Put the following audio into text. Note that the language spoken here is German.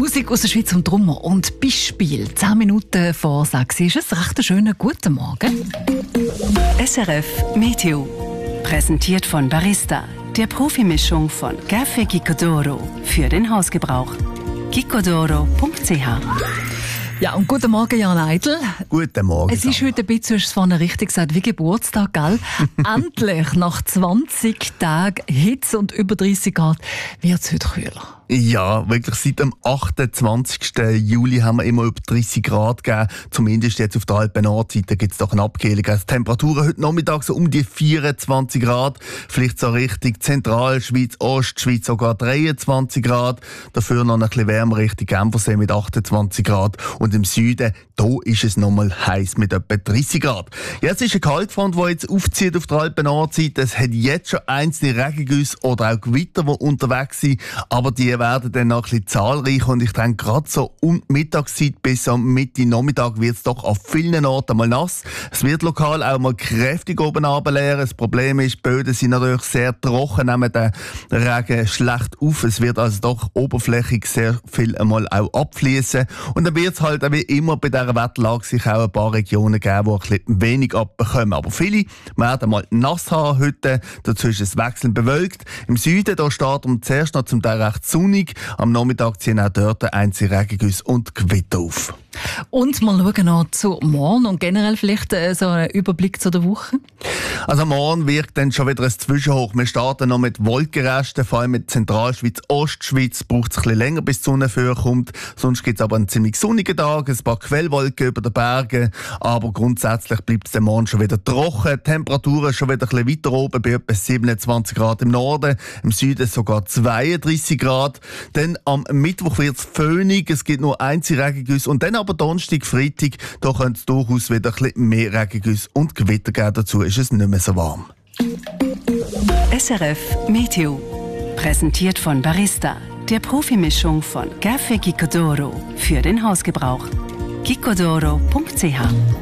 Musik aus der Schweiz und Drummer und Beispiel. 10 Minuten vor 6 ist es. Recht einen schönen guten Morgen. SRF Meteo. Präsentiert von Barista, der Profimischung von Café Gicodoro für den Hausgebrauch. gicodoro.ch. Ja, und guten Morgen, Jan Eidl. Guten Morgen. Es ist heute ein bisschen, du hast es vorhin richtig gesagt, wie Geburtstag, gell? Endlich, nach 20 Tagen Hitze und über 30 Grad, wird es heute kühler. Ja, wirklich seit dem 28. Juli haben wir immer über 30 Grad gegeben. Zumindest jetzt auf der Alpen-Nordseite gibt es doch eine Abkühlung. Also Temperaturen heute Nachmittag so um die 24 Grad. Vielleicht so richtig Zentralschweiz, Ostschweiz sogar 23 Grad. Dafür noch ein bisschen wärmer Richtung Genfersee mit 28 Grad. Und im Süden, da ist es nochmal heiß mit etwa 30 Grad. Jetzt ist eine Kaltfront, die jetzt aufzieht auf der Alpen-Nordseite. Es hat jetzt schon einzelne Regengüsse oder auch Gewitter, die unterwegs sind. Aber die werden dann noch ein bisschen zahlreich und ich denke, gerade so um die Mittagszeit bis am Mitte Nachmittag wird es doch an vielen Orten mal nass. Es wird lokal auch mal kräftig oben runterleeren. Das Problem ist, die Böden sind natürlich sehr trocken, nehmen den Regen schlecht auf. Es wird also doch oberflächig sehr viel einmal auch abfließen. Und dann wird es halt wie immer bei dieser Wetterlage sich auch ein paar Regionen geben, die ein bisschen wenig abbekommen. Aber viele werden mal nass haben heute. Dazu ist es wechselnd bewölkt. Im Süden da steht zuerst noch zum Teil recht sonnig. Am Nachmittag ziehen auch dort einzelne Regengüsse und Gewitter auf. Und mal schauen noch zu morgen und generell vielleicht so einen Überblick zu der Woche. Also morgen wird dann schon wieder ein Zwischenhoch. Wir starten noch mit Wolkenresten, vor allem mit Zentralschweiz, Ostschweiz. Braucht es ein bisschen länger, bis die Sonne vorkommt. Sonst gibt es aber einen ziemlich sonnigen Tag, ein paar Quellwolken über den Bergen. Aber grundsätzlich bleibt es morgen schon wieder trocken. Temperaturen schon wieder ein bisschen weiter oben, bei etwa 27 Grad im Norden. Im Süden sogar 32 Grad. Dann am Mittwoch wird es föhnig, es gibt nur einzelne Regengüsse. Und dann aber Donnerstag, Freitag, da könnte es durchaus wieder ein bisschen mehr Regengüsse und Gewitter geben. Dazu ist es nicht mehr so warm. SRF Meteo. Präsentiert von Barista, der Profimischung von Café Gicodoro für den Hausgebrauch. gicodoro.ch